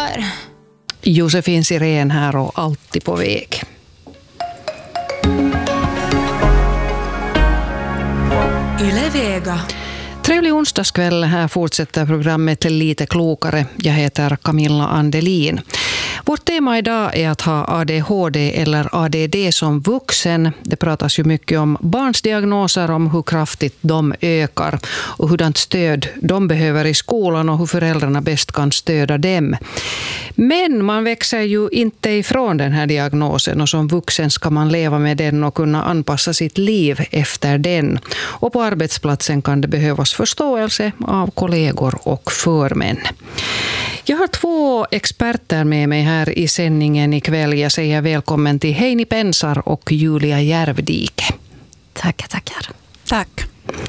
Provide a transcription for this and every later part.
här. Josefin Sirén här och alltid på väg. Yle Vega. Trevlig onsdagskväll, här fortsätter programmet Lite klokare. Jag heter Camilla Andelin. Vårt tema idag är att ha ADHD eller ADD som vuxen. Det pratas ju mycket om barns diagnoser, om hur kraftigt de ökar och hurdant stöd de behöver i skolan och hur föräldrarna bäst kan stödja dem. Men man växer ju inte ifrån den här diagnosen och som vuxen ska man leva med den och kunna anpassa sitt liv efter den. Och på arbetsplatsen kan det behövas förståelse av kollegor och förmän. Jag har 2 experter med mig här i sändningen ikväll. Jag säger välkommen till Heini Pensar och Julia Järvdike. Tackar. Tack.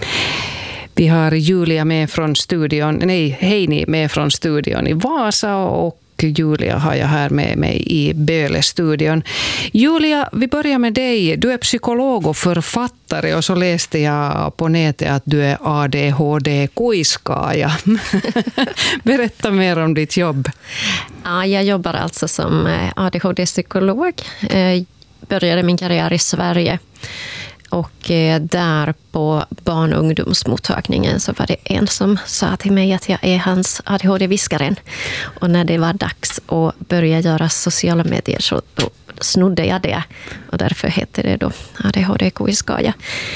Vi har Julia med från studion, Heini med från studion i Vasa och Julia har jag här med mig i Böle-studion. Julia, vi börjar med dig. Du är psykolog och författare och så läste jag på nätet att du är ADHD-kuiskaaja. Berätta mer om ditt jobb. Ja, jag jobbar alltså som ADHD-psykolog. Började min karriär i Sverige. Och där på barn- och ungdomsmottagningen så var det en som sa till mig att jag är hans ADHD-viskaren. Och när det var dags att börja göra sociala medier så då snodde jag det. Och därför heter det då ADHD-kuiskaaja.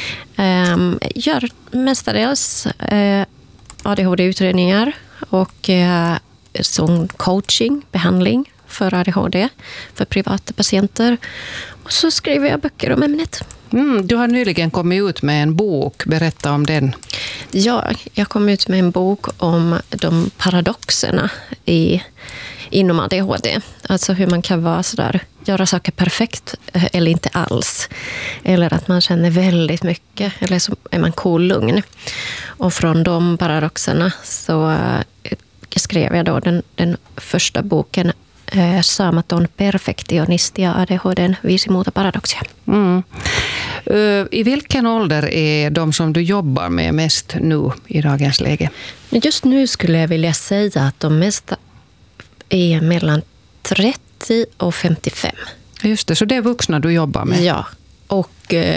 Gör mestadels ADHD-utredningar och som coaching, behandling för ADHD för privata patienter. Och så skriver jag böcker om ämnet. Du har nyligen kommit ut med en bok. Berätta om den. Ja, jag kom ut med en bok om de paradoxerna inom ADHD. Alltså hur man kan vara sådär, göra saker perfekt eller inte alls. Eller att man känner väldigt mycket eller så är man lugn. Och från de paradoxerna så skrev jag då den första boken Saamaton perfektionistia ADHD:n 5 muuta paradoksia. I vilken ålder är de som du jobbar med mest nu i dagens läge? Just nu skulle jag vilja säga att de mesta är mellan 30 och 55. Just det, så det är vuxna du jobbar med? Ja, och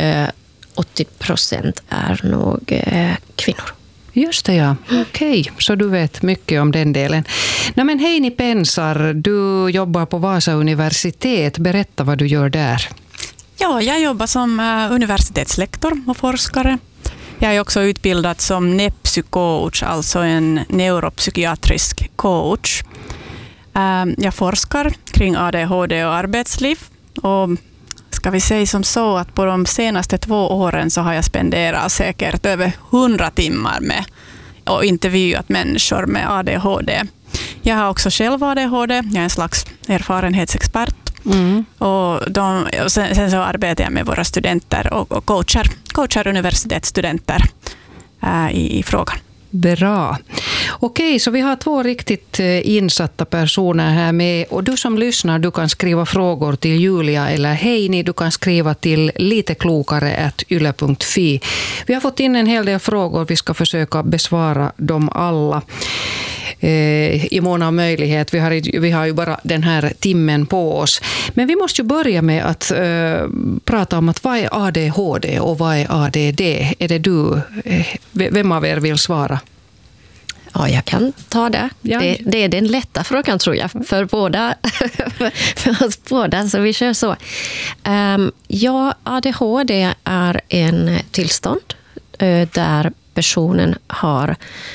80% är nog kvinnor. Just det, ja. Okej, så du vet mycket om den delen. Men Heini Pensar, du jobbar på Vasa universitet. Berätta vad du gör där. Ja, jag jobbar som universitetslektor och forskare. Jag är också utbildad som NEPSY-coach, alltså en neuropsykiatrisk coach. Jag forskar kring ADHD och arbetsliv. Och ska vi säga som så att på de senaste 2 åren så har jag spenderat säkert över 100 timmar med och intervjuat människor med ADHD. Jag har också själv ADHD, jag är en slags erfarenhetsexpert. Och sen så arbetar jag med våra studenter och coachar universitetsstudenter i frågan. Bra. Okej, så vi har 2 riktigt insatta personer här med. Och du som lyssnar, du kan skriva frågor till Julia eller Heini. Du kan skriva till liteklokare@yle.fi. Vi har fått in en hel del frågor. Vi ska försöka besvara dem alla i mån av möjlighet. Vi har ju bara den här timmen på oss. Men vi måste ju börja med att prata om att vad är ADHD och vad är ADD? Är det du? Vem av er vill svara? Ja, jag kan ta det. Ja. Det är den lätta frågan tror jag för båda. För oss båda, så vi kör så. Ja, ADHD är en tillstånd där personen har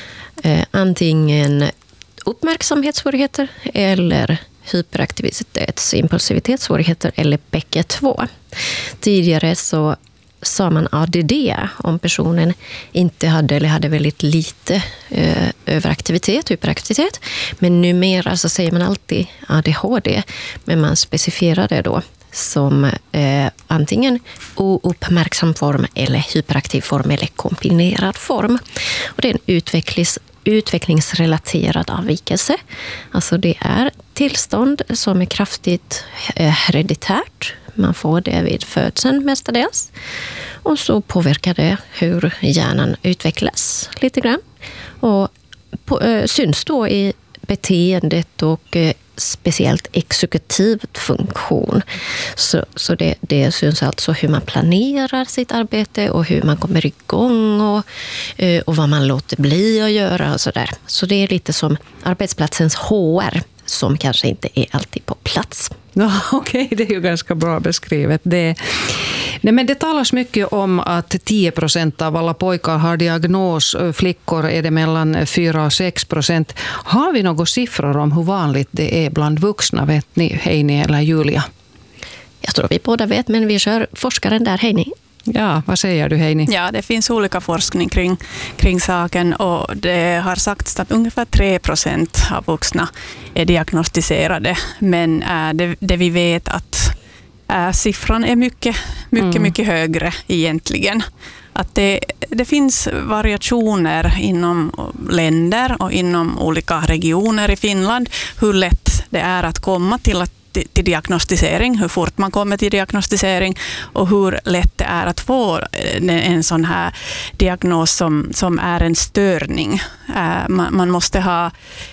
antingen uppmärksamhetssvårigheter eller hyperaktivitets- impulsivitetssvårigheter eller bägge 2. Tidigare så sa man ADD om personen inte hade eller hade väldigt lite överaktivitet, hyperaktivitet. Men numera så säger man alltid ADHD, men man specificerar det då som antingen ouppmärksam form eller hyperaktiv form eller kombinerad form. Och det är en utvecklingsrelaterad avvikelse. Alltså det är tillstånd som är kraftigt hereditärt. Man får det vid födseln mestadels. Och så påverkar det hur hjärnan utvecklas lite grann. Och syns då i beteendet och speciellt exekutiv funktion. Så det syns alltså hur man planerar sitt arbete och hur man kommer igång och vad man låter bli att göra och sådär. Så det är lite som arbetsplatsens HR som kanske inte är alltid på plats. Ja, okej, det är ju ganska bra beskrivet. Men det talas mycket om att 10% av alla pojkar har diagnos. Flickor är det mellan 4-6%. Har vi några siffror om hur vanligt det är bland vuxna? Vet ni, Heini eller Julia? Jag tror vi båda vet, men vi kör forskaren där, Heini. Ja, vad säger du, Heini? Ja, det finns olika forskning kring saken och det har sagts att ungefär 3% av vuxna är diagnostiserade. Men det vi vet att siffran är mycket högre egentligen. Att det finns variationer inom länder och inom olika regioner i Finland hur lätt det är att komma till diagnostisering, hur fort man kommer till diagnostisering och hur lätt det är att få en sån här diagnos som är en störning. Man måste ha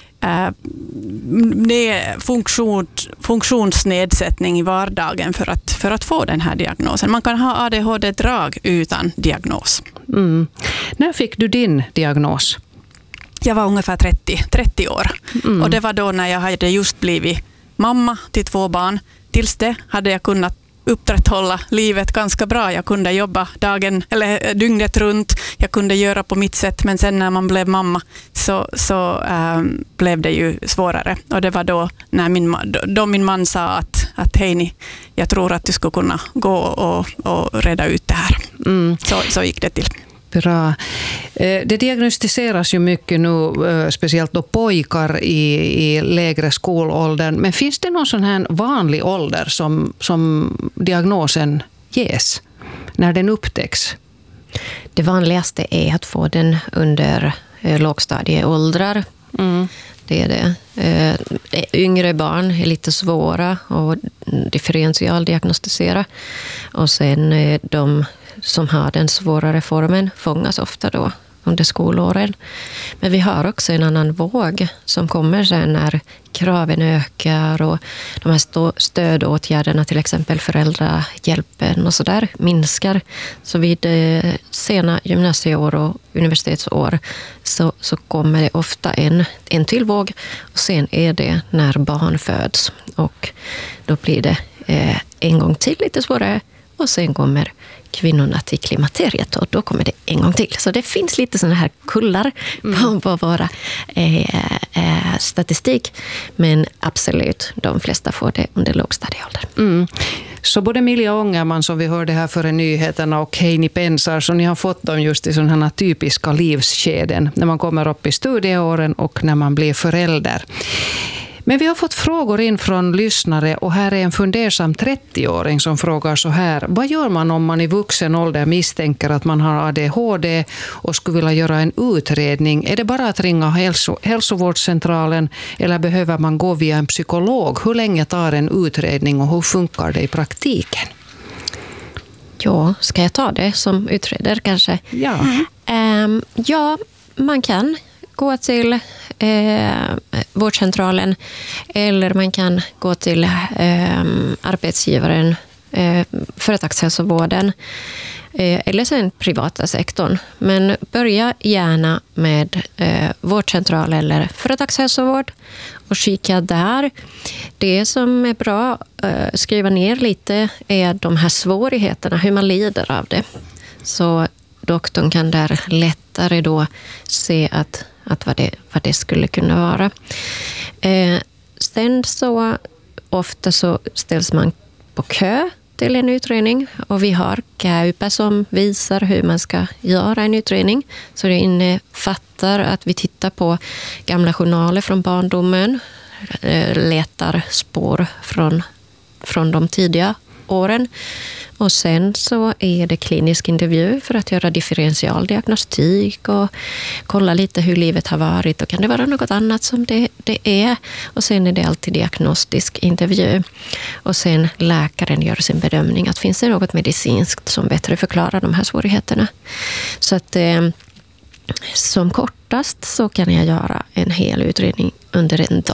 funktionsnedsättning i vardagen för att få den här diagnosen. Man kan ha ADHD-drag utan diagnos. Mm. När fick du din diagnos? Jag var ungefär 30 år. Och det var då när jag hade just blivit mamma till 2 barn. Tills det hade jag kunnat upprätthålla livet ganska bra. Jag kunde jobba dygnet runt. Jag kunde göra på mitt sätt. Men sen när man blev mamma så blev det ju svårare. Och det var då när min man sa att Heini, jag tror att du skulle kunna gå och reda ut det här. Mm. Så gick det till. Bra. Det diagnostiseras ju mycket nu, speciellt då pojkar i lägre skolåldern. Men finns det någon sån här vanlig ålder som diagnosen ges när den upptäcks? Det vanligaste är att få den under lågstadieåldrar. Mm. Det är det. Yngre barn är lite svåra att differentialdiagnostisera. Och sen de som har den svårare formen fångas ofta då under skolåren. Men vi har också en annan våg som kommer sen när kraven ökar och de här stödåtgärderna, till exempel föräldrahjälpen och sådär, minskar. Så vid sena gymnasieår och universitetsår så kommer det ofta en till våg och sen är det när barn föds. Och då blir det en gång till lite svårare och sen kommer kvinnorna till klimakteriet och då kommer det en gång till. Så det finns lite sådana här kullar på våra statistik. Men absolut, de flesta får det under lågstadieåldern. Mm. Så både Milja Ångerman, som vi hörde här före nyheterna, och Heini Pensar, så ni har fått dem just i sådana här typiska livsskeden när man kommer upp i studieåren och när man blir förälder. Men vi har fått frågor in från lyssnare och här är en fundersam 30-åring som frågar så här. Vad gör man om man i vuxen ålder misstänker att man har ADHD och skulle vilja göra en utredning? Är det bara att ringa hälsovårdscentralen eller behöver man gå via en psykolog? Hur länge tar en utredning och hur funkar det i praktiken? Ja, ska jag ta det som utreder kanske? Ja. Ja, man kan gå till vårdcentralen eller man kan gå till arbetsgivaren, företagshälsovården eller sen privata sektorn. Men börja gärna med vårdcentral eller företagshälsovård och kika där. Det som är bra att skriva ner lite är de här svårigheterna, hur man lider av det. Så doktorn kan där lättare då se att vad det skulle kunna vara. Sen så ofta så ställs man på kö till en utredning och vi har KÄYPä som visar hur man ska göra en utredning. Så det innefattar att vi tittar på gamla journaler från barndomen, letar spår från de tidiga åren. Och sen så är det klinisk intervju för att göra differentialdiagnostik och kolla lite hur livet har varit och kan det vara något annat som det är. Och sen är det alltid diagnostisk intervju. Och sen läkaren gör sin bedömning att finns det något medicinskt som bättre förklarar de här svårigheterna. Så att som kortast så kan jag göra en hel utredning under en dag.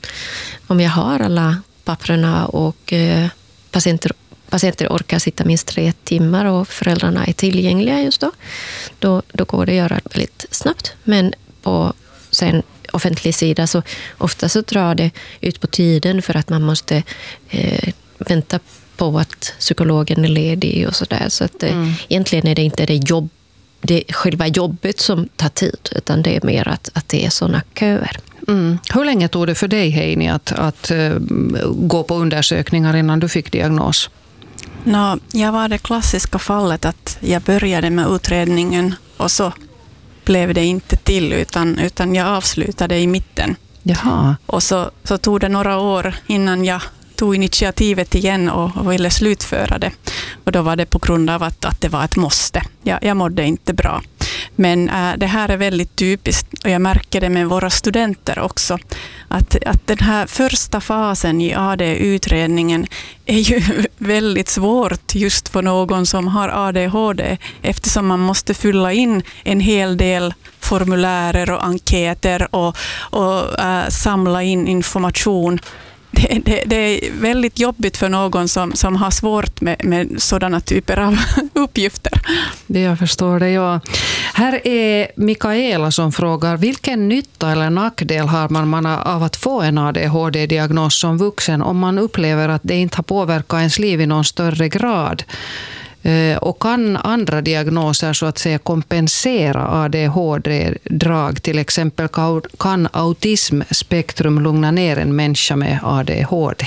Om jag har alla papperna och patienter orkar sitta minst 3 timmar och föräldrarna är tillgängliga just då går det att göra väldigt snabbt. Men på sen offentlig sida så ofta så drar det ut på tiden för att man måste vänta på att psykologen är ledig och sådär. Så att egentligen är det inte det själva jobbet som tar tid, utan det är mer att det är sådana köer. Hur länge tog det för dig, Heini, att gå på undersökningar innan du fick diagnos? Jag var det klassiska fallet att jag började med utredningen och så blev det inte till utan jag avslutade i mitten. Jaha. Och så tog det några år innan jag tog initiativet igen och ville slutföra det. Och då var det på grund av att det var ett måste. Jag mådde inte bra. Men det här är väldigt typiskt och jag märker det med våra studenter också. Att den här första fasen i AD-utredningen är ju väldigt svårt just för någon som har ADHD, eftersom man måste fylla in en hel del formulärer och enkäter och samla in information. Det är väldigt jobbigt för någon som har svårt med sådana typer av uppgifter. Det jag förstår det, ja. Här är Mikaela som frågar, vilken nytta eller nackdel har man av att få en ADHD-diagnos som vuxen om man upplever att det inte har påverkat ens liv i någon större grad? Och kan andra diagnoser så att säga kompensera ADHD-drag? Till exempel kan autismspektrum lugna ner en människa med ADHD?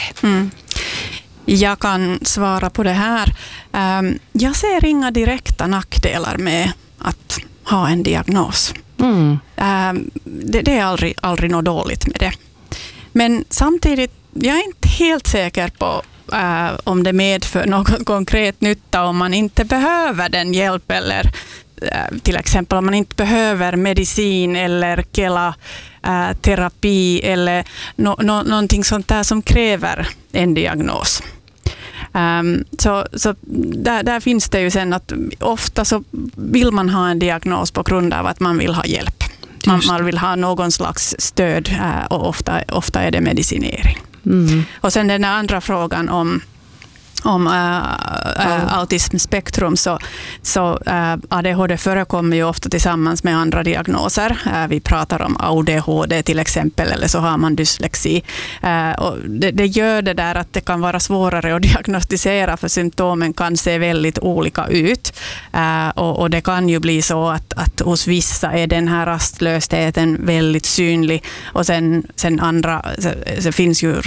Jag kan svara på det här. Jag ser inga direkta nackdelar med att ha en diagnos. Det är aldrig något dåligt med det. Men samtidigt, jag är inte helt säker på om det medför någon konkret nytta om man inte behöver den hjälp eller till exempel om man inte behöver medicin eller terapi eller någonting sånt där som kräver en diagnos. Så där finns det ju sen att ofta så vill man ha en diagnos på grund av att man vill ha hjälp. Man vill ha någon slags stöd och ofta är det medicinering. Och sen den andra frågan om autismspektrum så ADHD förekommer ju ofta tillsammans med andra diagnoser. Vi pratar om ADHD till exempel, eller så har man dyslexi. Och det gör det där att det kan vara svårare att diagnostisera, för symptomen kan se väldigt olika ut. Och det kan ju bli så att hos vissa är den här rastlösheten väldigt synlig, och sen andra så finns ju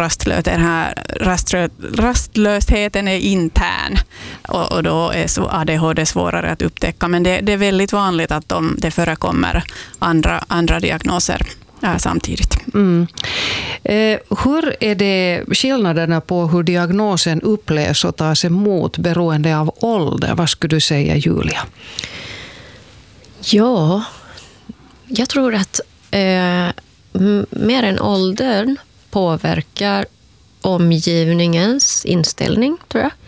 rastlösheten är intern och då är ADHD svårare att upptäcka, men det är väldigt vanligt att det förekommer andra diagnoser samtidigt. Hur är det skillnaderna på hur diagnosen upplevs och tas emot beroende av ålder? Vad skulle du säga, Julia? Ja, jag tror att mer än åldern påverkar omgivningens inställning, tror jag.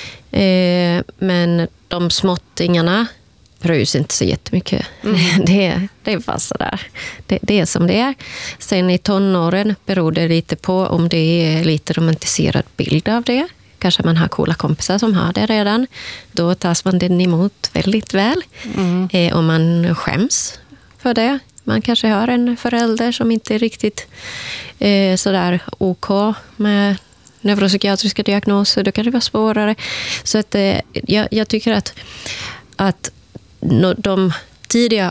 Men de småttingarna bryr sig inte så jättemycket. Det är bara sådär. Det är som det är. Sen i tonåren beror det lite på om det är lite romantiserad bild av det. Kanske man har coola kompisar som har det redan. Då tas man den emot väldigt väl. Om man skäms för det. Man kanske har en förälder som inte är riktigt sådär OK med neuropsykiatriska diagnoser. Då kan det vara svårare. Så att jag tycker att de tidiga